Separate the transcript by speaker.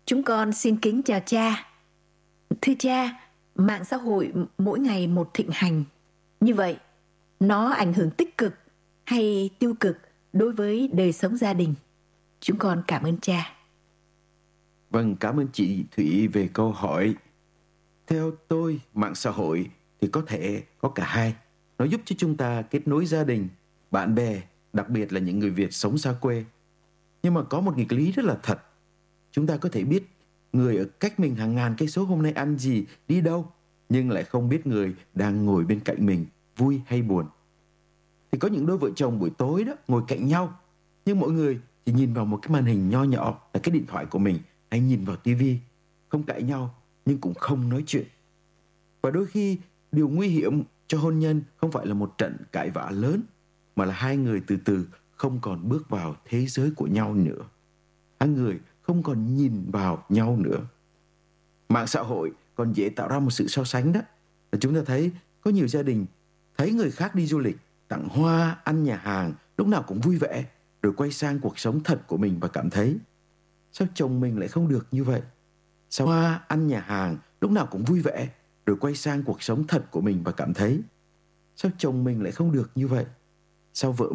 Speaker 1: Chúng con xin kính chào cha. Thưa cha, mạng xã hội mỗi ngày một thịnh hành. Như vậy, nó ảnh hưởng tích cực hay tiêu cực đối với đời sống gia đình? Chúng con cảm ơn cha.
Speaker 2: Vâng, cảm ơn chị Thủy về câu hỏi. Theo tôi, mạng xã hội thì có thể có cả hai. Nó giúp cho chúng ta kết nối gia đình, bạn bè, đặc biệt là những người Việt sống xa quê. Nhưng mà có một nghịch lý rất là thật. Chúng ta có thể biết người ở cách mình hàng ngàn cây số hôm nay ăn gì, đi đâu, nhưng lại không biết người đang ngồi bên cạnh mình vui hay buồn. Thì có những đôi vợ chồng buổi tối đó ngồi cạnh nhau, nhưng mỗi người chỉ nhìn vào một cái màn hình nho nhỏ là cái điện thoại của mình, hay nhìn vào tivi, không cãi nhau nhưng cũng không nói chuyện. Và đôi khi điều nguy hiểm cho hôn nhân không phải là một trận cãi vã lớn, mà là hai người từ từ không còn bước vào thế giới của nhau nữa. Hai người không còn nhìn vào nhau nữa. Mạng xã hội còn dễ tạo ra một sự so sánh đó. Và chúng ta thấy có nhiều gia đình thấy người khác đi du lịch, tặng hoa, ăn nhà hàng, lúc nào cũng vui vẻ, rồi quay sang cuộc sống thật của mình và cảm thấy sao chồng mình lại không được như vậy? Sao hoa, ăn nhà hàng, lúc nào cũng vui vẻ, rồi quay sang cuộc sống thật của mình và cảm thấy sao chồng mình lại không được như vậy? Sao vợ